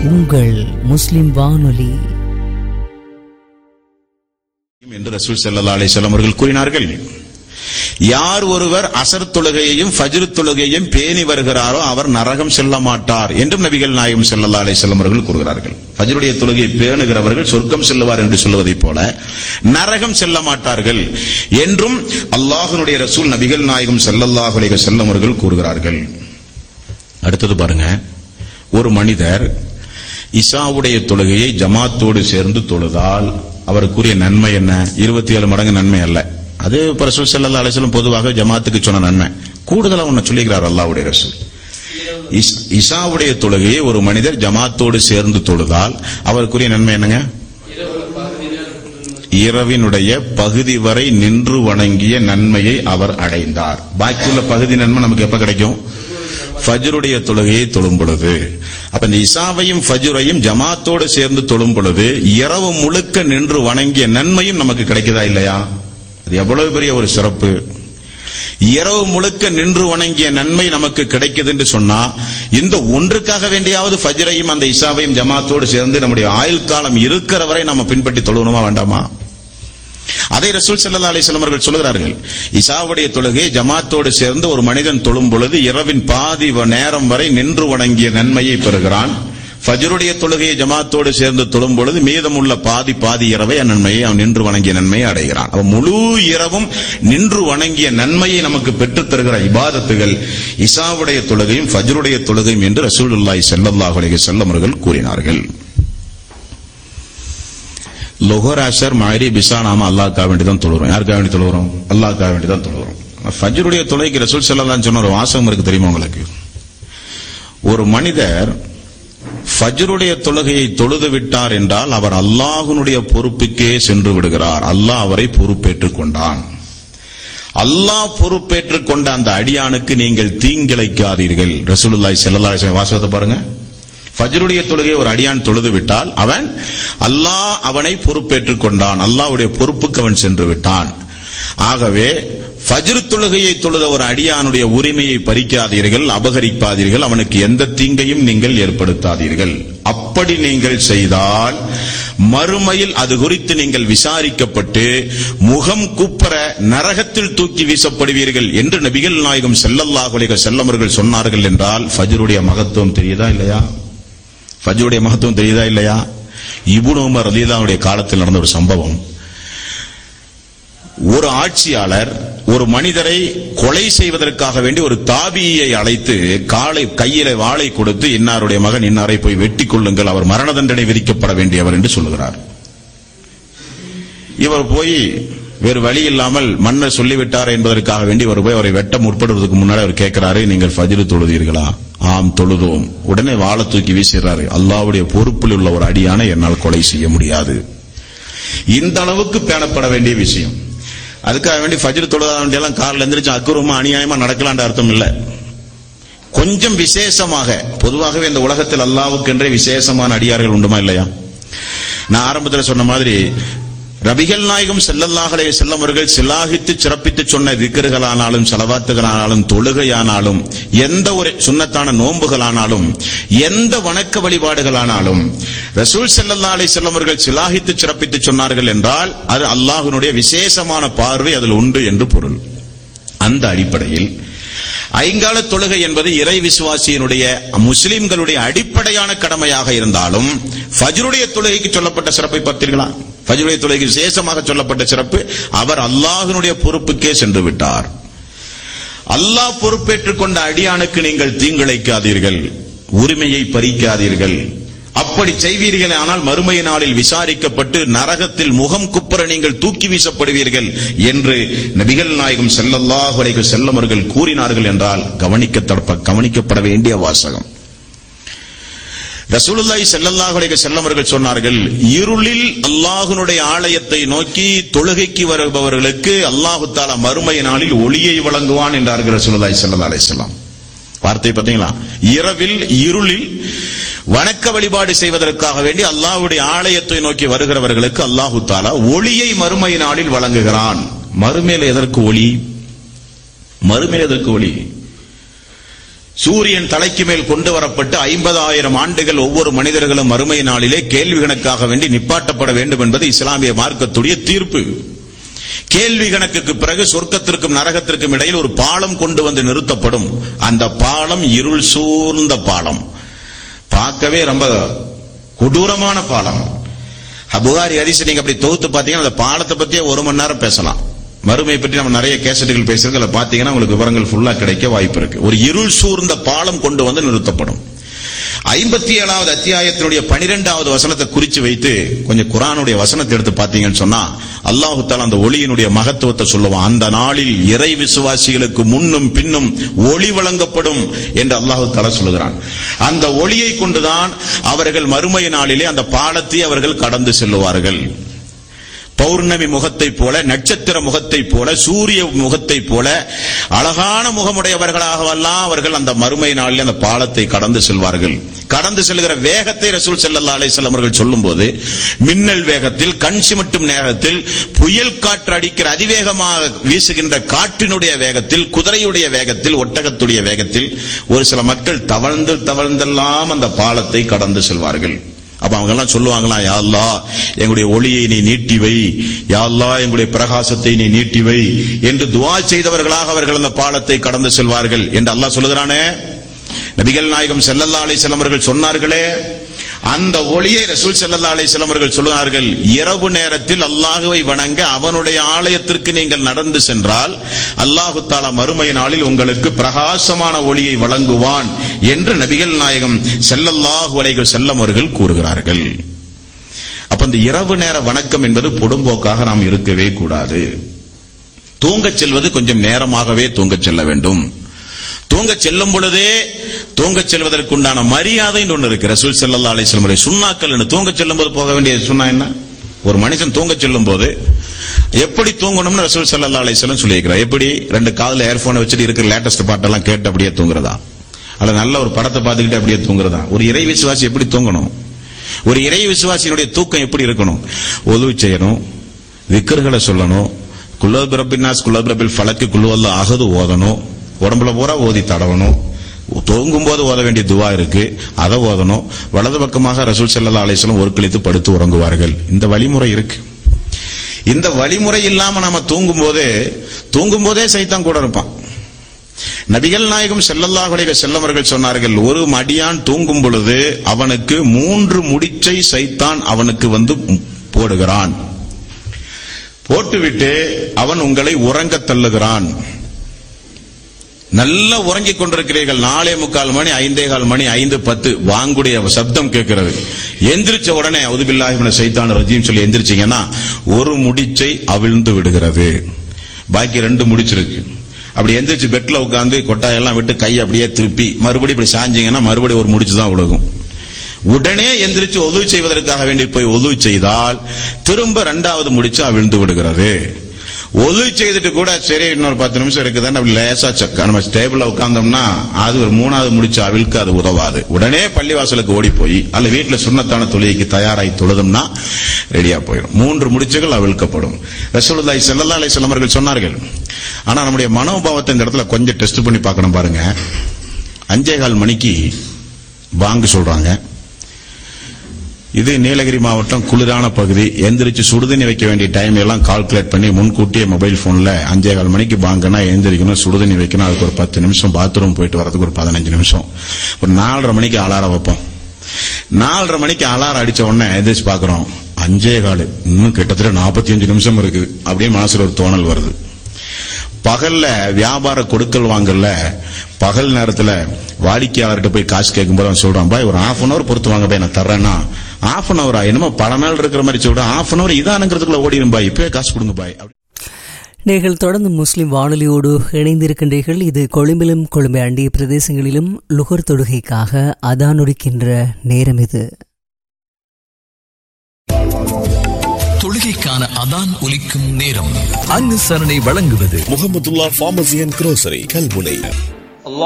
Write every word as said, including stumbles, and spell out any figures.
உங்கள் முஸ்லிம் வானொலி என்று ரசூல் ஸல்லல்லாஹு அலைஹி வஸல்லம் அவர்கள் கூறினார்கள். யார் ஒருவர் அசர் தொழுகையையும் ஃபஜ்ர் தொழுகையையும் பேணி வருகிறாரோ அவர் நரகம் செல்ல மாட்டார் என்றும் நபிகள் நாயகம் ஸல்லல்லாஹு அலைஹி வஸல்லம் அவர்கள் கூறுகிறார்கள். ஃபஜ்ருடைய தொழுகையை பேணுகிறவர்கள் சொர்க்கம் செல்லுவார் என்று சொல்வதைப் போல நரகம் செல்ல மாட்டார்கள் என்றும் அல்லாஹ்வுடைய ரசூல் நபிகள் நாயகம் ஸல்லல்லாஹு அலைஹி வஸல்லம் அவர்கள் கூறுகிறார்கள். அடுத்தது பாருங்க, ஒரு மனிதர் இஷாவுடைய தொழுகையை ஜமாத்தோடு சேர்ந்து தொழுதால் அவருக்குரிய நன்மை என்ன? இருபத்தி ஏழு மடங்கு நன்மை அல்ல. அது ரசூல் ஸல்லல்லாஹு அலைஹி வஸல்லம் பொதுவாக ஜமாத்துக்கு சொன்ன நன்மை. கூடுதலா ஒன்னு சொல்லுகிறார் அல்லாஹ்வுடைய ரசூல். இஷாவுடைய தொழுகையை ஒரு மனிதர் ஜமாத்தோடு சேர்ந்து தொழுதால் அவருக்குரிய நன்மை என்னங்க? இரவினுடைய பகுதி வரை நின்று வணங்கிய நன்மையை அவர் அடைந்தார். பாக்கியுள்ள பகுதி நன்மை நமக்கு எப்ப கிடைக்கும்? ஃபஜ்ருடைய தொழுகையை தொழும் பொழுது. அப்ப இந்த இஷாவையும் ஃபஜ்ரையும் ஜமாத்தோடு சேர்ந்து தொழும் பொழுது இரவு முழுக்க நின்று வணங்கிய நன்மையும் நமக்கு கிடைக்குதா இல்லையா? அது எவ்வளவு பெரிய ஒரு சிறப்பு. இரவு முழுக்க நின்று வணங்கிய நன்மை நமக்கு கிடைக்குது என்று சொன்னா இந்த ஒன்றுக்காக வேண்டியாவது ஃபஜ்ரையும் அந்த இஷாவையும் ஜமாத்தோடு சேர்ந்து நம்முடைய ஆயுள் காலம் இருக்கிற வரை நம்ம பின்பற்றி தொழுவணுமா வேண்டாமா? அதை ரசூல் ஸல்லல்லாஹு அலைஹி வஸல்லம் அவர்கள் சொல்கிறார்கள். இஷாவுடைய தொழுகை ஜமாத்தோடு சேர்ந்து ஒரு மனிதன் தொழும் பொழுது இரவின் பாதி நேரம் வரை நின்று வணங்கிய நன்மையை பெறுகிறான். ஃபஜ்ருடைய தொழுகையை ஜமாத்தோடு சேர்ந்து தொழும் பொழுது மீதமுள்ள பாதி பாதி இரவை நன்மையை அவன் நின்று வணங்கிய நன்மையை அடைகிறான். அவன் முழு இரவும் நின்று வணங்கிய நன்மையை நமக்கு பெற்றுத் தருகிற இபாதத்துகள் இஷாவுடைய தொழுகையும் ஃபஜ்ருடைய தொழுகையும் என்று ரசூலுல்லாஹி ஸல்லல்லாஹு அலைஹி வஸல்லம் அவர்கள் கூறினார்கள். லொஹர் அஷர் மஹ்ரிப் இஷா நாம அல்லாஹ்க்காக வேண்டி தான் தொழுகிறோம். யாருக்காக வேண்டி தொழுகிறோம்? அல்லாஹ்க்காக வேண்டி தான் தொழுகிறோம். ஃபஜ்ருடைய தொழுகைக்கு ரசூல் ஸல்லல்லாஹு அலைஹி வஸல்லம் சொன்ன ஒரு வாசகம் இருக்கு தெரியுமா உங்களுக்கு? ஒரு மனிதர் ஃபஜ்ருடைய தொழுகையை தொழுது விட்டார் என்றால் அவர் அல்லாஹ்வுடைய பொறுப்புக்கே சென்று விடுகிறார். அல்லாஹ் அவரை பொறுப்பேற்றுக் கொண்டான். அல்லாஹ் பொறுப்பேற்றுக் கொண்ட அந்த அடியானுக்கு நீங்கள் தீங்கிழைக்காதீர்கள். ரசூலுல்லாஹி ஸல்லல்லாஹு அலைஹி வஸல்லம் வாசகத்தை பாருங்க. ஃபஜ்ருடைய தொழுகை ஒரு அடியான் தொழுது விட்டால் அவன் அல்லாஹ் அவனை பொறுப்பேற்றுக் கொண்டான். அல்லாஹ்வுடைய பொறுப்புக்கு அவன் சென்று விட்டான். ஆகவே ஃபஜ்ர் தொழுகையை தொழுத ஒரு அடியானுடைய உரிமையை பறிக்காதீர்கள், அபகரிக்காதீர்கள், அவனுக்கு எந்த தீங்கையும் நீங்கள் ஏற்படுத்தாதீர்கள். அப்படி நீங்கள் செய்தால் மறுமையில் அது குறித்து நீங்கள் விசாரிக்கப்பட்டு முகம் குப்புற நரகத்தில் தூக்கி வீசப்படுவீர்கள் என்று நபிகள் நாயகம் ஸல்லல்லாஹு அலைஹி வஸல்லம் அவர்கள் சொன்னார்கள் என்றால் ஃபஜ்ருடைய மகத்துவம் தெரியுதா இல்லையா? ஃபஜ்ருடைய மகத்துவம் தெரியுதா இல்லையா? இப்னு உமர் ரலியல்லாஹு அன்ஹுடைய காலத்தில் நடந்த ஒரு சம்பவம். ஒரு ஆட்சியாளர் ஒரு மனிதரை கொலை செய்வதற்காக வேண்டி ஒரு தாபியை அழைத்து காலை கையில வாளை கொடுத்து இன்னாருடைய மகன் இன்னாரை போய் வெட்டி கொள்ளுங்கள், அவர் மரண தண்டனை விதிக்கப்பட வேண்டியவர் என்று சொல்லுகிறார். இவர் போய் வேறு வழி இல்லாமல் மன்னர் சொல்லிவிட்டார் என்பதற்காக வேண்டி இவர் போய் அவரை வெட்ட முற்படுவதற்கு முன்னாடி அவர் கேட்கிறாரு, நீங்கள் ஃபஜ்ர் தொழுதீர்களா? ஆம் தொழுதோம். உடனே வாளை தூக்கி வீசுகிறாரு. அல்லாஹ்வுடைய பொறுப்பில் உள்ள ஒரு அடியானை என்னால் கொலை செய்ய முடியாது. இந்த அளவுக்கு பேணப்பட வேண்டிய விஷயம். அதுக்காக வேண்டி ஃபஜ்ர் தொழுத வேண்டியெல்லாம் காலில் எந்திரிச்சு அக்குரமா அநியாயமா நடக்கலான்ற அர்த்தம் இல்ல. கொஞ்சம் விசேஷமாக, பொதுவாகவே இந்த உலகத்தில் அல்லாஹ்வுக்கென்றே விசேஷமான அடியார்கள் உண்டுமா இல்லையா? நான் ஆரம்பத்தில் சொன்ன மாதிரி நபிகள் நாயகம் ஸல்லல்லாஹு அலைஹி வஸல்லம் அவர்கள் சிலாகித்து சிறப்பித்து சொன்ன திக்ருகளானாலும் ஸலவாத்துகளானாலும் தொழுகையானாலும் எந்த ஒரு சுன்னத்தான நோன்புகளானாலும் எந்த வணக்க வழிபாடுகளானாலும் ரசூல் ஸல்லல்லாஹு அலைஹி வஸல்லம் அவர்கள் சிலாகித்து சிறப்பித்து சொன்னார்கள் என்றால் அது அல்லாஹ்வுடைய விசேஷமான பார்வை அதில் உண்டு என்று பொருள். அந்த அடிப்படையில் ஐங்கால தொழுகை என்பது இறை விசுவாசியினுடைய முஸ்லிம்களுடைய அடிப்படையான கடமையாக இருந்தாலும் ஃபஜ்ருடைய தொழுகைக்கு சொல்லப்பட்ட சிறப்பை பார்த்தீர்களா? ஃபஜ்ருடைய தொழுகைக்கு விசேஷமாக சொல்லப்பட்ட சிறப்பு, அவர் அல்லாஹ்வினுடைய பொறுப்புக்கே சென்று விட்டார். அல்லாஹ் பொறுப்பேற்றுக் கொண்ட அடியானுக்கு நீங்கள் தீங்கிழைக்காதீர்கள், உரிமையை பறிக்காதீர்கள். அப்படி செய்வீர்கள் ஆனால் மறுமை நாளில் விசாரிக்கப்பட்டு நரகத்தில் முகம் குப்புற நீங்கள் தூக்கி வீசப்படுவீர்கள் என்று நபிகள் நாயகம் ஸல்லல்லாஹு அலைஹி வஸல்லம் அவர்கள் கூறினார்கள் என்றால் கவனிக்க கவனிக்கப்பட வேண்டிய வாசகம். ரசூலுல்லாஹி ஸல்லல்லாஹு அலைஹி வஸல்லம் அவர்கள் சொன்னார்கள், இருளில் அல்லாஹ்வுடைய ஆலயத்தை நோக்கி தொழுகைக்கு வருபவர்களுக்கு அல்லாஹ் தஆலா மறுமை நாளில் ஒளியை வழங்குவான் என்றார்கள் ரசூலுல்லாஹி ஸல்லல்லாஹு அலைஹி வஸல்லம். வார்த்தை பார்த்தீங்களா? இரவில் இருளில் வணக்க வழிபாடு செய்வதற்காக வேண்டி அல்லாஹ்வுடைய ஆலயத்தை நோக்கி வருகிறவர்களுக்கு அல்லாஹ் தஆலா ஒளியை மறுமை நாளில் வழங்குகிறான். மறுமையில் எதற்கு ஒளி? மறுமையில் எதற்கு ஒளி? சூரியன் தலைக்கு மேல் கொண்டு வரப்பட்டு ஐம்பதாயிரம் ஆண்டுகள் ஒவ்வொரு மனிதர்களும் மறுமை நாளிலே கேள்வி கணக்காக வேண்டி நிப்பாட்டப்பட வேண்டும் என்பது இஸ்லாமிய மார்க்கத்துடைய தீர்ப்பு. கேள்வி கணக்குக்கு பிறகு சொர்க்கத்திற்கும் நரகத்திற்கும் இடையில் ஒரு பாலம் கொண்டு வந்து நிறுத்தப்படும். அந்த பாலம் இருள் சூழ்ந்த பாலம், பார்க்கவே ரொம்ப கொடூரமான பாலம். புகாரி ஹதீஸ் நீங்க அப்படி தொகுத்து பாத்தீங்கன்னா அந்த பாலத்தை பத்தியே ஒரு மணி நேரம் பேசலாம். மறுமை பற்றி நம்ம நிறைய கேசட்டுகள் பேசுறோம், அதுல பாத்தீங்கன்னா உங்களுக்கு விவரங்கள் ஃபுல்லா கிடைக்க வாய்ப்பு இருக்கு. ஒரு இருள் சூழ்ந்த பாலம் கொண்டு வந்து நிறுத்தப்படும். ஐம்பத்தி ஏழாவது அத்தியாயத்தினுடைய பனிரெண்டாவது வசனத்தை குறிச்சு வைத்து கொஞ்சம் குர்ஆனுடைய வசனத்தை எடுத்து பாத்தீங்கன்னு சொன்னா அல்லாஹ் தஆலா அந்த ஒளியினுடைய மகத்துவத்தை சொல்லுவான். அந்த நாளில் இறை விசுவாசிகளுக்கு முன்னும் பின்னும் ஒளி வழங்கப்படும் என்று அல்லாஹ் தஆலா சொல்லுகிறான். அந்த ஒளியை கொண்டுதான் அவர்கள் மறுமை நாளிலே அந்த பாலத்தை அவர்கள் கடந்து செல்லுவார்கள். பௌர்ணமி முகத்தை போல, நட்சத்திர முகத்தை போல, சூரிய முகத்தை போல அழகான முகமுடையவர்களாகவெல்லாம் அவர்கள் அந்த மறுமை நாளில் அந்த பாலத்தை கடந்து செல்வார்கள். கடந்து செல்கிற வேகத்தை ரசூல் ஸல்லல்லாஹு அலைஹி வஸல்லம் அவர்கள் சொல்லும்போது மின்னல் வேகத்தில், கண் சிமிட்டும் நேரத்தில், புயல் காற்று அடிக்கிற அதிவேகமாக வீசுகின்ற காற்றினுடைய வேகத்தில், குதிரையுடைய வேகத்தில், ஒட்டகத்துடைய வேகத்தில் ஒரு சில மக்கள் தவழ்ந்து தவழ்ந்தெல்லாம் அந்த பாலத்தை கடந்து செல்வார்கள். அப்ப அவங்க எல்லாம் சொல்லுவாங்களாம், யா அல்லாஹ் எங்களுடைய ஒளியை நீ நீட்டி வை, யா அல்லாஹ் எங்களுடைய பிரகாசத்தை நீ நீட்டி வை என்று துஆ செய்தவர்களாக அவர்கள் அந்த பாலத்தை கடந்து செல்வார்கள் என்று அல்லாஹ் சொல்லுகிறானே. நபிகள் நாயகம் ஸல்லல்லாஹு அலைஹி வஸல்லம் அவர்கள் சொன்னார்களே, அந்த ஒளியை ரசூல் ஸல்லல்லாஹு அலைஹி வஸல்லம் அவர்கள் சொல்லுவார்கள், இரவு நேரத்தில் அல்லாஹ்வை வணங்க அவனுடைய ஆலயத்திற்கு நீங்கள் நடந்து சென்றால் அல்லாஹ் தஆலா மறுமை நாளில் உங்களுக்கு பிரகாசமான ஒளியை வழங்குவான் என்று நபிகள் நாயகம் ஸல்லல்லாஹு அலைஹி வஸல்லம் அவர்கள் கூறுகிறார்கள். அப்ப இந்த இரவு நேர வணக்கம் என்பது பொடும்போக்காக நாம் இருக்கவே கூடாது. தூங்கச் செல்வது கொஞ்சம் நேரமாகவே தூங்கச் செல்ல வேண்டும். தூங்க செல்லும் பொழுதே தூங்க செல்வதற்குண்டான மரியாதை ஒன்று இருக்கு. ரசூல் ஸல்லல்லாஹு அலைஹி வஸல்லம் சுன்னாக்கள் என்ன, தூங்க செல்லும் போது போக வேண்டிய சுன்னா என்ன? ஒரு மனுஷன் தூங்க செல்லும் போது எப்படி தூங்கணும்னு ரசூல் ஸல்லல்லாஹு அலைஹி வஸல்லம் சொல்லியிருக்கிறார். எப்படி? ரெண்டு காதுல இயர்போனை வச்சுட்டு இருக்கிற லேட்டஸ்ட் பாட்டெல்லாம் கேட்டு அப்படியே தூங்குறதா, அல்ல நல்ல ஒரு படத்தை பார்த்துக்கிட்டு அப்படியே தூங்குறதா? ஒரு இறை விசுவாசி எப்படி தூங்கணும்? ஒரு இறை விசுவாசியினுடைய தூக்கம் எப்படி இருக்கணும்? ஒது செய்யணும், விக்ர்களை சொல்லணும், குல்லு பிரபின்னாஸ் குல்லு பிரபில் ஃபலக்கு குல்லு அல்லாஹ் அஹது ஓதணும், உடம்புல பூரா ஓதி தடவணும், தூங்கும் போது ஓத வேண்டிய துவா இருக்கு அதை ஓதணும், வலது பக்கமாக ரசூல் ஸல்லல்லாஹு அலைஹி வஸல்லம் ஒரு கழித்து படுத்து உறங்குவார்கள். இந்த வழிமுறை இருக்கு. இந்த வழிமுறை இல்லாம நாம தூங்கும் போதே தூங்கும் போதே சைத்தான் கூட இருப்பான். நபிகள் நாயகம் ஸல்லல்லாஹு அலைஹி வஸல்லம் அவர்கள் சொன்னார்கள், ஒரு மடியான் தூங்கும் பொழுது அவனுக்கு மூன்று முடிச்சை சைத்தான் அவனுக்கு வந்து போடுகிறான், போட்டுவிட்டு அவன் உங்களை உறங்க தள்ளுகிறான். நல்லா உறங்கிக் கொண்டிருக்கிறீர்கள், நாலே முக்கால் மணி, ஐந்தே கால் மணி, ஐந்து பத்து வாங்குடைய சப்தம் கேட்கிறது. எந்திரிச்ச உடனே அவுது பில்லாஹி மினஷ் ஷைத்தானிர் ரஜீம் சொல்லி எந்திரிச்சீங்கன்னா ஒரு முடிச்சை அவிழ்ந்து விடுகிறது, பாக்கி ரெண்டு முடிச்சிருக்கு. அப்படி எந்திரிச்சு பெட்ல உட்கார்ந்து கொட்டாயெல்லாம் விட்டு கையை அப்படியே திருப்பி மறுபடியும் இப்படி சாஞ்சிங்கன்னா மறுபடியும் ஒரு முடிச்சு தான் விழுகும். உடனே எந்திரிச்சு ஒது செய்வதற்காக வேண்டி போய் ஒது செய்தால் திரும்ப இரண்டாவது முடிச்சு அவிழ்ந்து விடுகிறது. ஒது செய்துட்டு கூட சரி இன்னொரு பத்து நிமிஷம் இருக்குதான்னு அப்படி லேசா சக்கா நம்ம டேபிள்ல உட்கார்ந்தோம்னா அது ஒரு மூணாவது முடிச்சு அவிழ்க்க அது உதவாது. உடனே பள்ளிவாசலுக்கு ஓடி போய் அல்ல வீட்டுல சுன்னத்தான தொழுகைக்கு தயாராகி தொழுதும்னா ரெடியா போயிடும். மூன்று முடிச்சுகள் அவிழ்க்கப்படும். ரசூலுல்லாஹி ஸல்லல்லாஹு அலைஹி வஸல்லம் அவர்கள் சொன்னார்கள். ஆனா நம்முடைய மனோபாவத்தை இந்த இடத்துல கொஞ்சம் டெஸ்ட் பண்ணி பார்க்கணும் பாருங்க. அஞ்சே கால் மணிக்கு பாங்கு சொல்றாங்க. இது நீலகிரி மாவட்டம் குளிரான பகுதி. எந்திரிச்சு சுடுதண்ணி வைக்க வேண்டிய டைம் எல்லாம் கால்குலேட் பண்ணி முன்கூட்டியே மொபைல் போன்ல அஞ்சே கால் மணிக்கு பாங்கன்னா எந்திரிக்கணும், சுடுதண்ணி வைக்கணும், அதுக்கு ஒரு பத்து நிமிஷம், பாத்ரூம் போயிட்டு வரதுக்கு ஒரு பதினஞ்சு நிமிஷம், ஒரு நாலரை மணிக்கு அலாரம் வைப்போம். நாலரை மணிக்கு அலாரம் அடிச்ச உடனே எந்திரிச்சு பாக்குறோம் அஞ்சே கால், இன்னும் கிட்டத்தட்ட நாற்பத்தி அஞ்சு நிமிஷம் இருக்கு. அப்படியே மனசுல ஒரு தோணல் வருது. பகல்ல வியாபார கொடுக்கல் வாங்கல பகல் நேரத்துல வாடிக்கையாளர்கிட்ட போய் காசு கேட்கும் போது அவன் சொல்றான், பாய் ஒரு ஹாஃப் அன் அவர் பொறுத்து வாங்க பாய், நான் தர்றேன்னா ஹாஃப் அன் அவரா என்னமோ பல நாள் இருக்கிற மாதிரி சொல்றேன், ஹாஃப் அன் அவர் இதானுங்கிறதுக்குள்ள ஓடிடும் பாய், இப்பவே காசு கொடுங்க பாய். நீங்கள் தொடர்ந்து முஸ்லிம் வானொலியோடு இணைந்திருக்கின்றீர்கள். இது கொழும்பிலும் கொழும்பை அண்டிய பிரதேசங்களிலும் லுகர் தொழுகைக்காக அதானொலிக்கின்ற நேரம். இது தொழுகைக்கான அதான் ஒலிக்கும் நேரம். அனுசரணை வழங்குவது Mahmudullah pharmacy and grocery Kalmunai.